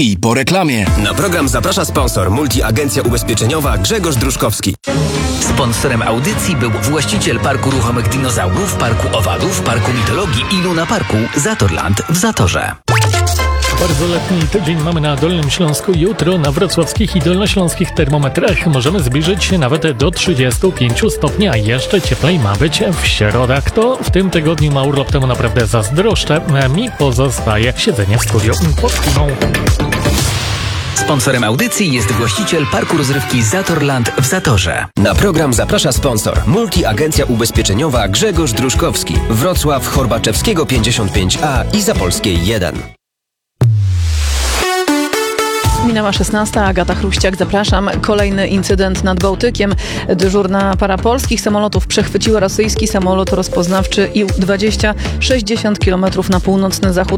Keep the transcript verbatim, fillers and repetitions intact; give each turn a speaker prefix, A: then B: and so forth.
A: I po reklamie.
B: Na program zaprasza sponsor Multiagencja Ubezpieczeniowa Grzegorz Druszkowski.
C: Sponsorem audycji był właściciel Parku Ruchomych Dinozaurów, Parku Owadów, Parku Mitologii i Luna Parku Zatorland w Zatorze.
D: Bardzo letni tydzień mamy na Dolnym Śląsku. Jutro na wrocławskich i dolnośląskich termometrach możemy zbliżyć się nawet do trzydziestu pięciu stopni, a jeszcze cieplej ma być w środę. Kto w tym tygodniu ma urlop, temu naprawdę zazdroszczę. Mi pozostaje siedzenie w studiu pod klimą.
C: Sponsorem audycji jest właściciel Parku Rozrywki Zatorland w Zatorze.
B: Na program zaprasza sponsor Multiagencja Ubezpieczeniowa Grzegorz Druszkowski. Wrocław, Horbaczewskiego pięćdziesiąt pięć A i Zapolskiej jeden.
E: Minęła szesnasta, Agata Chruściak, zapraszam. Kolejny incydent nad Bałtykiem. Dyżurna para polskich samolotów przechwyciła rosyjski samolot rozpoznawczy I U dwadzieścia sześćdziesiąt kilometrów na północny zachód